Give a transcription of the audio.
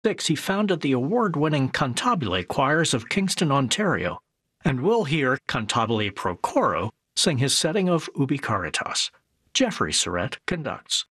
6, he founded the award-winning Cantabile Choirs of Kingston, Ontario, and we'll hear Cantabile Pro Coro sing his setting of Ubi Caritas. Jeffrey Surrett conducts.